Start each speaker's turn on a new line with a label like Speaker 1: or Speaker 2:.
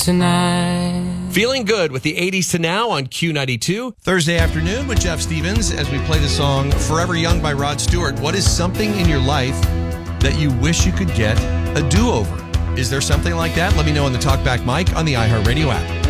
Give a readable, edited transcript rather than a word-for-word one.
Speaker 1: tonight.
Speaker 2: Feeling good with the 80s to now on Q92.
Speaker 3: Thursday afternoon with Jeff Stevens as we play the song Forever Young by Rod Stewart. What is something in your life that you wish you could get a do-over? Is there something like that? Let me know on the Talkback mic on the iHeartRadio app.